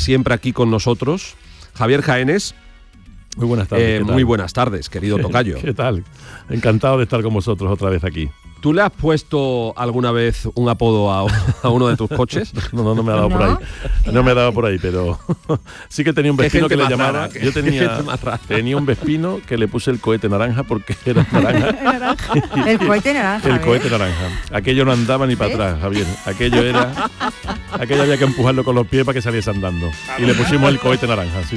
siempre aquí con nosotros, Javier Jaénes. Muy buenas tardes. Muy buenas tardes, querido tocayo. ¿Qué tal? Encantado de estar con vosotros otra vez aquí. ¿Tú le has puesto alguna vez un apodo a uno de tus coches? No me ha dado por ahí. No me ha dado por ahí, pero sí que tenía un vespino que le llamaba. Yo tenía un vespino que le puse el cohete naranja porque era naranja. El cohete naranja. El cohete naranja. Aquello no andaba ni para atrás, Javier. Aquello había que empujarlo con los pies para que saliese andando. Y le pusimos el cohete naranja, sí.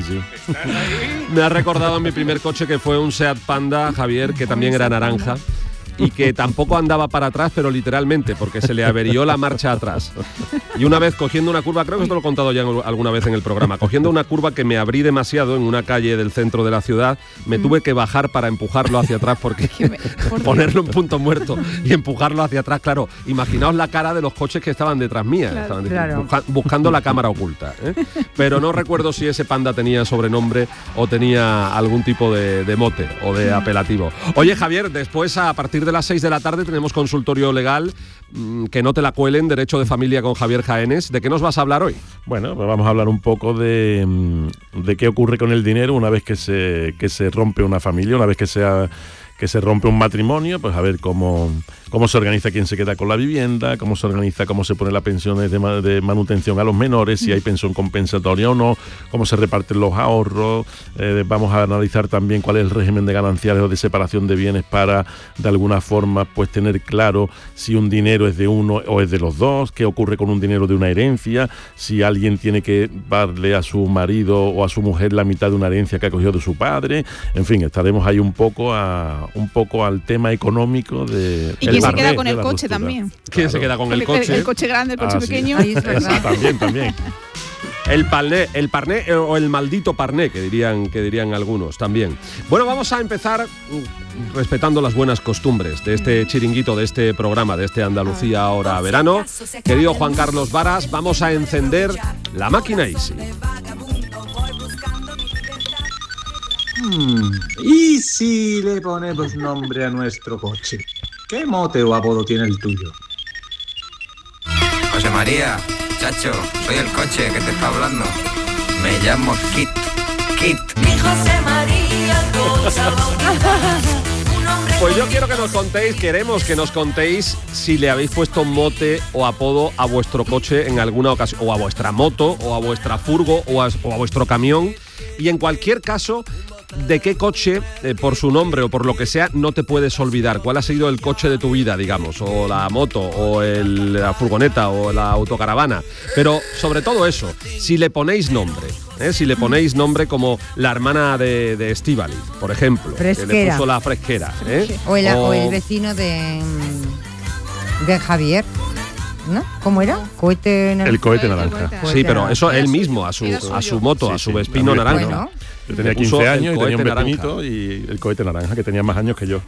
Me ha recordado a mi primer coche, que fue un Seat Panda, Javier, que también era naranja. Y que tampoco andaba para atrás, pero literalmente, porque se le averió la marcha atrás. Y una vez cogiendo una curva, creo que esto lo he contado ya alguna vez en el programa, cogiendo una curva que me abrí demasiado en una calle del centro de la ciudad, me tuve que bajar para empujarlo hacia atrás, porque ponerlo en punto muerto y empujarlo hacia atrás, claro, imaginaos la cara de los coches que estaban detrás mía, estaban buscando la cámara oculta, ¿eh? Pero no recuerdo si ese Panda tenía sobrenombre o tenía algún tipo de mote o de apelativo. Oye, Javier, después a partir de las 6 de la tarde tenemos consultorio legal, que no te la cuelen, Derecho de Familia con Javier Jaénes. ¿De qué nos vas a hablar hoy? Bueno, pues vamos a hablar un poco de qué ocurre con el dinero una vez que se rompe una familia, una vez que se rompe un matrimonio, pues a ver cómo se organiza quién se queda con la vivienda, cómo se organiza, cómo se pone las pensiones de manutención a los menores, si hay pensión compensatoria o no, cómo se reparten los ahorros. Vamos a analizar también cuál es el régimen de gananciales o de separación de bienes para, de alguna forma, pues tener claro si un dinero es de uno o es de los dos, qué ocurre con un dinero de una herencia, si alguien tiene que darle a su marido o a su mujer la mitad de una herencia que ha cogido de su padre. En fin, estaremos ahí un poco al tema económico de... ¿Y quién se queda con el coche también? ¿Quién se queda con el coche? El coche grande, el coche pequeño. Ahí es verdad. También. El parné o el maldito parné, que dirían algunos también. Bueno, vamos a empezar respetando las buenas costumbres de este chiringuito, de este programa, de este Andalucía Ahora Verano. Querido Juan Carlos Varas, vamos a encender la máquina Easy. ¿Y si le ponemos nombre a nuestro coche? ¿Qué mote o apodo tiene el tuyo? José María, chacho, soy el coche que te está hablando. Me llamo Kit. Mi José María, Pues yo quiero que nos contéis, queremos que nos contéis si le habéis puesto mote o apodo a vuestro coche en alguna ocasión, o a vuestra moto, o a vuestra furgo, o a vuestro camión. Y en cualquier caso, ¿de qué coche, por su nombre o por lo que sea, no te puedes olvidar? ¿Cuál ha sido el coche de tu vida, digamos? O la moto, o la furgoneta, o la autocaravana. Pero sobre todo eso, si le ponéis nombre, si le ponéis nombre como la hermana de Estíbaliz, por ejemplo, Fresquera. que le puso la Fresquera. O el vecino de Javier, ¿no? ¿Cómo era? Cohete naranja. El cohete naranja. Sí, pero eso él mismo, a su moto, a su Vespino naranja. Bueno. Yo tenía 15 años y tenía un Vespinito y el cohete naranja, que tenía más años que yo.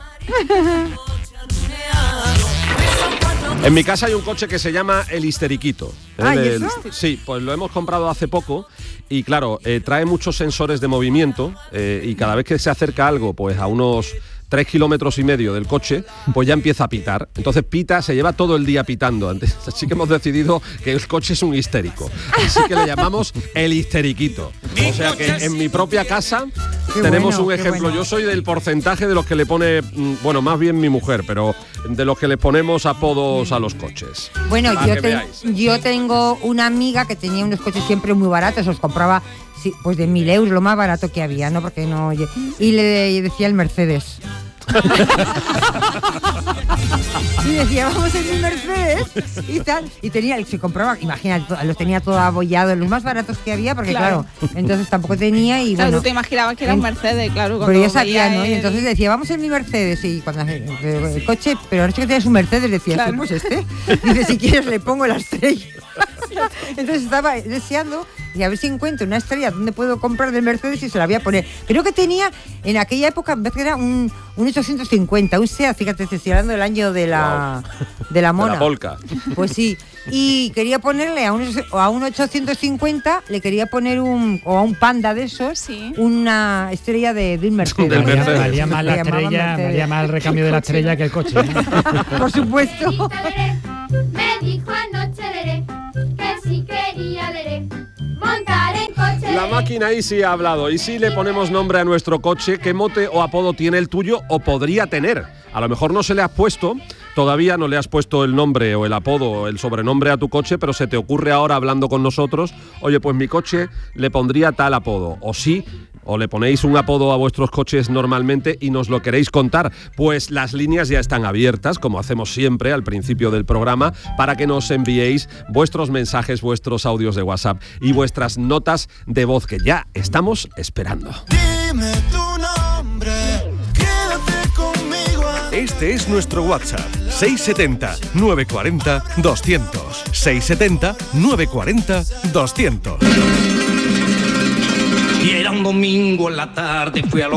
En mi casa hay un coche que se llama el Histeriquito. ¿Y eso? Sí, pues lo hemos comprado hace poco y claro, trae muchos sensores de movimiento y cada vez que se acerca algo, pues a unos 3,5 kilómetros del coche, pues ya empieza a pitar. Entonces pita, se lleva todo el día pitando. Así que hemos decidido que el coche es un histérico. Así que le llamamos el Histeriquito. O sea que en mi propia casa tenemos un ejemplo. Yo soy del porcentaje de los que le pone, bueno, más bien mi mujer, pero de los que le ponemos apodos a los coches. Bueno, yo tengo una amiga que tenía unos coches siempre muy baratos, los compraba pues de 1.000 euros, lo más barato que había, ¿no? Porque no, y le decía el Mercedes. Y decía, vamos en mi Mercedes y tal. Y se compraba, imagínate, los tenía todo abollado, los más baratos que había, porque claro entonces tampoco tenía y claro, bueno. tú te imaginabas que era un Mercedes, claro. Pero ya sabía, ¿no? Y entonces decía, vamos en mi Mercedes. Y cuando el coche, pero no sé que tienes un Mercedes, decía, claro. Pues dice, si quieres le pongo la estrella. Entonces estaba deseando y a ver si encuentro una estrella donde puedo comprar del Mercedes y se la voy a poner. Creo que tenía en aquella época, en vez que era un 850, un SEAT, fíjate, estoy hablando del año de la mona. De la Polka. Pues sí. Y quería ponerle a un 850, le quería poner o a un Panda de esos, una estrella de un Mercedes. Valía más la estrella, valía más el recambio de la estrella que el coche. Por supuesto. Me dijo anoche Leré que si quería Leré montar en La máquina Easy ha hablado. Y si le ponemos nombre a nuestro coche, ¿qué mote o apodo tiene el tuyo o podría tener? A lo mejor no se le has puesto, todavía no le has puesto el nombre o el apodo o el sobrenombre a tu coche, pero se te ocurre ahora hablando con nosotros, oye, pues mi coche le pondría tal apodo, o sí, o le ponéis un apodo a vuestros coches normalmente y nos lo queréis contar, pues las líneas ya están abiertas, como hacemos siempre al principio del programa, para que nos enviéis vuestros mensajes, vuestros audios de WhatsApp y vuestras notas de voz que ya estamos esperando. Dime tu nombre, quédate conmigo. Este es nuestro WhatsApp, 670 940 200. 670 940 200. Y era un domingo en la tarde, fui a los